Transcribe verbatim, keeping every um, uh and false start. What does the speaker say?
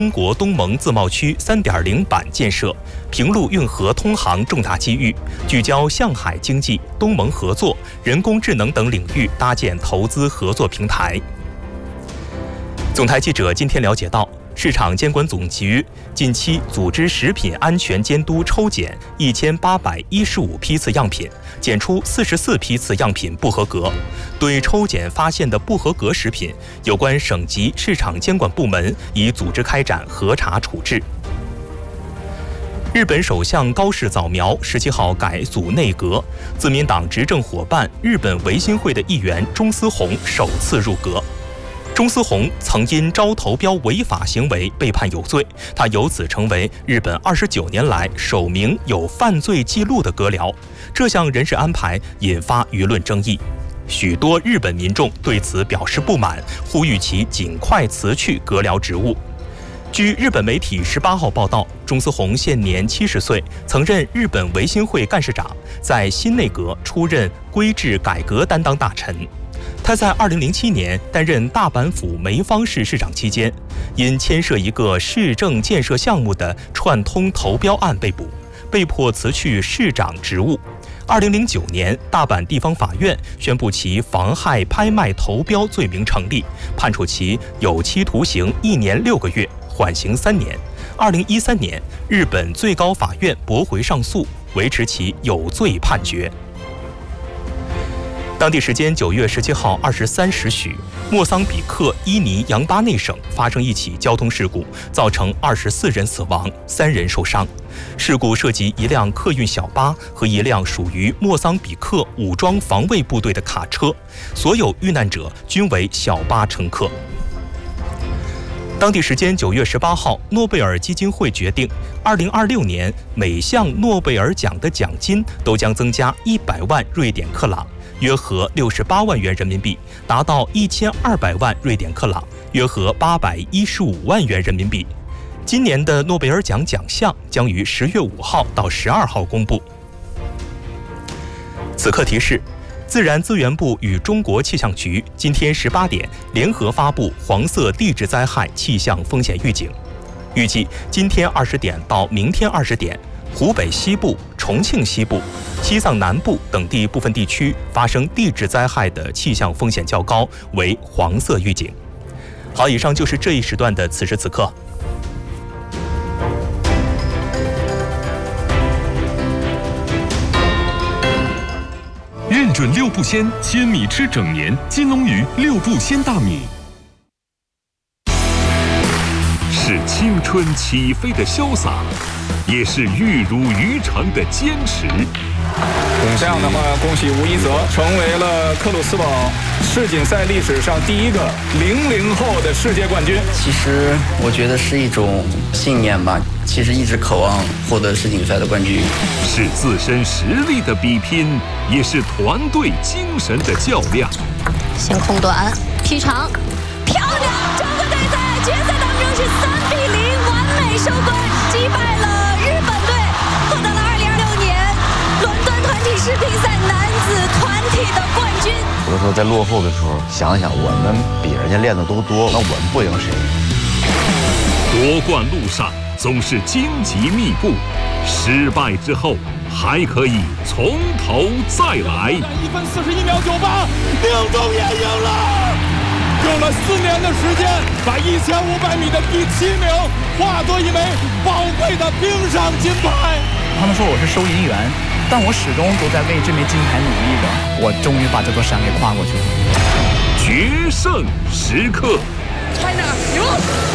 中国东盟自贸区 三点零 版建设，平陆运河通航重大机遇，聚焦向海经济、东盟合作、人工智能等领域搭建投资合作平台。总台记者今天了解到，市场监管总局近期组织食品安全监督抽检一千八百一十五批次样品，检出四十四批次样品不合格。对抽检发现的不合格食品，有关省级市场监管部门已组织开展核查处置。日本首相高市早苗十七号改组内阁，自民党执政伙伴日本维新会的议员中司宏首次入阁。中司宏曾因招投标违法行为被判有罪，他由此成为日本二十九年来首名有犯罪记录的阁僚。这项人事安排引发舆论争议，许多日本民众对此表示不满，呼吁其尽快辞去阁僚职务。据日本媒体十八号报道，中司宏现年七十岁，曾任日本维新会干事长，在新内阁出任规制改革担当大臣。他在二零零七年担任大阪府梅方市市长期间，因牵涉一个市政建设项目的串通投标案被捕，被迫辞去市长职务。二零零九年，大阪地方法院宣布其妨害拍卖投标罪名成立，判处其有期徒刑一年六个月，缓刑三年。二零一三年，日本最高法院驳回上诉，维持其有罪判决。当地时间九月十七号二十三时许，莫桑比克伊尼扬巴内省发生一起交通事故，造成二十四人死亡，三人受伤。事故涉及一辆客运小巴和一辆属于莫桑比克武装防卫部队的卡车，所有遇难者均为小巴乘客。当地时间九月十八号，诺贝尔基金会决定，二零二六年每项诺贝尔奖的奖金都将增加一百万瑞典克朗，约合六十八万元人民币，达到一千二百万瑞典克朗，约合八百一十五万元人民币。今年的诺贝尔奖奖项将于十月五号到十二号公布。此刻提示。自然资源部与中国气象局今天十八点联合发布黄色地质灾害气象风险预警，预计今天二十点到明天二十点，湖北西部、重庆西部、西藏南部等地部分地区发生地质灾害的气象风险较高，为黄色预警。好，以上就是这一时段的此时此刻。 认准六步鲜，鲜米吃整年。金龙鱼六步鲜大米，是青春起飞的潇洒，也是玉汝于成的坚持。 这样的话，恭喜吴一泽成为了克鲁斯堡世锦赛历史上第一个零零后的世界冠军。 其实我觉得是一种信念吧，其实一直渴望获得世锦赛的冠军。 是自身实力的比拼，也是团队精神的较量。 先空短劈长，漂亮！中国队在决赛当中是三比零完美收官，击败了日本队，获得了二零二六年伦敦团体世乒赛男子团体的冠军。 有的时候在落后的时候，想想我们比人家练的都多，那我们不赢谁？ 夺冠路上总是荆棘密布，失败之后还可以从头再来。 一分四十一秒九八，宁中也赢了。用了四年的时间，把一千五百米的第七名化作一枚宝贵的冰上金牌。 他们说我是收银员，但我始终都在为这枚金牌努力着。我终于把这座山给跨过去了。 决胜时刻 China 赢了。